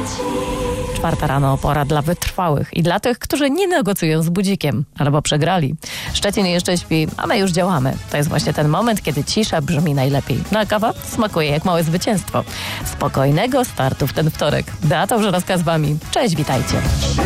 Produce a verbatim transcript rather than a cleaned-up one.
Czwarta rano, pora dla wytrwałych i dla tych, którzy nie negocjują z budzikiem albo przegrali. Szczecin jeszcze śpi, a my już działamy. To jest właśnie ten moment, kiedy cisza brzmi najlepiej. No a kawa smakuje jak małe zwycięstwo. Spokojnego startu w ten wtorek. Beata Żurowska z wami. Cześć, witajcie.